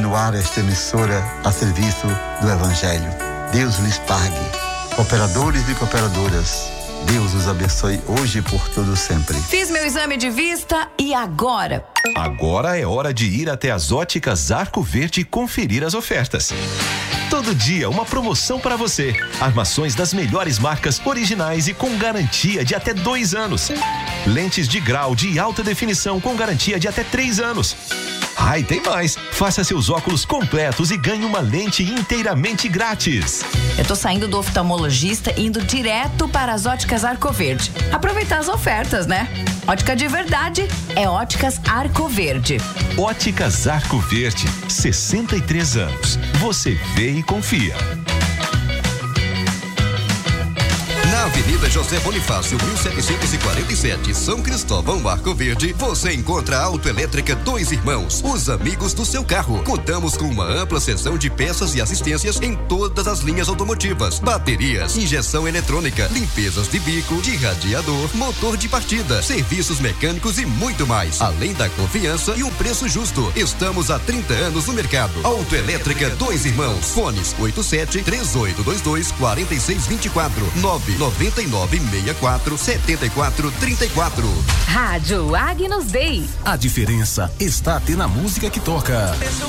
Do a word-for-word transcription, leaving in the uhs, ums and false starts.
ar esta emissora a serviço do Evangelho. Deus lhes pague. Cooperadores e cooperadoras, Deus os abençoe hoje e por todo sempre. Fiz meu exame de vista e agora? Agora é hora de ir até as óticas Arco Verde e conferir as ofertas. Todo dia uma promoção para você. Armações das melhores marcas originais e com garantia de até dois anos. Lentes de grau de alta definição com garantia de até três anos. Ah, e tem mais. Faça seus óculos completos e ganhe uma lente inteiramente grátis. Eu tô saindo do oftalmologista e indo direto para as óticas Arco Verde. Aproveitar as ofertas, né? Ótica de verdade é Óticas Arco Verde. Óticas Arco Verde, sessenta e três anos. Você vê e confia. Na Avenida José Bonifácio, mil setecentos e quarenta e sete, São Cristóvão, Arco Verde, você encontra a Autoelétrica Dois Irmãos, os amigos do seu carro. Contamos com uma ampla seção de peças e assistências em todas as linhas automotivas, baterias, injeção eletrônica, limpezas de bico, de radiador, motor de partida, serviços mecânicos e muito mais. Além da confiança e um preço justo. Estamos há trinta anos no mercado. Autoelétrica Dois Irmãos. Fones oito sete, três oito dois dois, quatro seis dois quatro, nove nove nove seis quatro, sete quatro três quatro. Rádio Agnus Dei. A diferença está até na música que toca. Deixa eu